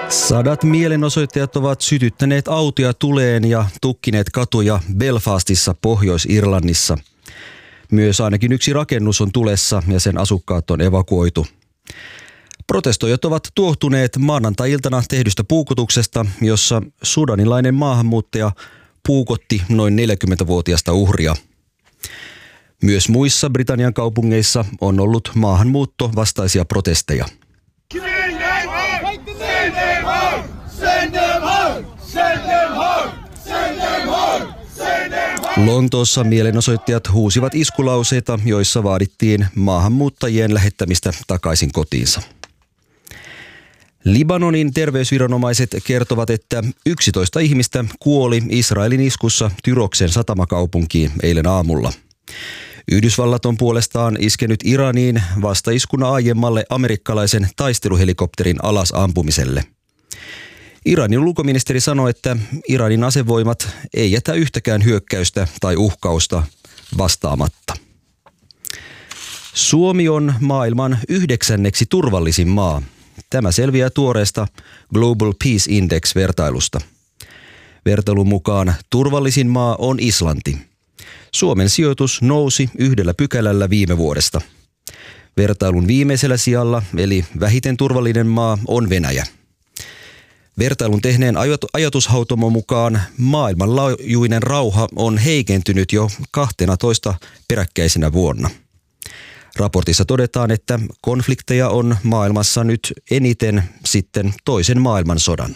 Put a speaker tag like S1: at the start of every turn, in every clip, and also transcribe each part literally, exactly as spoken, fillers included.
S1: Sadat mielenosoittajat ovat sytyttäneet autoja tuleen ja tukkineet katuja Belfastissa, Pohjois-Irlannissa. Myös ainakin yksi rakennus on tulessa ja sen asukkaat on evakuoitu. Protestoijat ovat tuohtuneet maanantai-iltana tehdystä puukotuksesta, jossa sudanilainen maahanmuuttaja puukotti noin neljäkymmentävuotiasta uhria. Myös muissa Britannian kaupungeissa on ollut maahanmuutto vastaisia protesteja. Lontoossa mielenosoittajat huusivat iskulauseita, joissa vaadittiin maahanmuuttajien lähettämistä takaisin kotiinsa. Libanonin terveysviranomaiset kertovat, että yksitoista ihmistä kuoli Israelin iskussa Tyroksen satamakaupunkiin eilen aamulla. Yhdysvallat on puolestaan iskenyt Iraniin vastaiskuna aiemmalle amerikkalaisen taisteluhelikopterin alas ampumiselle. Iranin ulkoministeri sanoi, että Iranin asevoimat ei jätä yhtäkään hyökkäystä tai uhkausta vastaamatta. Suomi on maailman yhdeksänneksi turvallisin maa. Tämä selviää tuoreesta Global Peace Index-vertailusta. Vertailun mukaan turvallisin maa on Islanti. Suomen sijoitus nousi yhdellä pykälällä viime vuodesta. Vertailun viimeisellä sijalla, eli vähiten turvallinen maa, on Venäjä. Vertailun tehneen ajatushautomon mukaan maailmanlaajuinen rauha on heikentynyt jo kahteentoista peräkkäisenä vuonna. Raportissa todetaan, että konflikteja on maailmassa nyt eniten sitten toisen maailmansodan.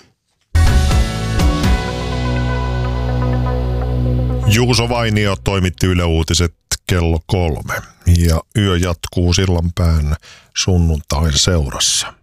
S2: Juuso Vainio toimitti Yle Uutiset kello kolme ja yö jatkuu Sillanpään sunnuntain seurassa.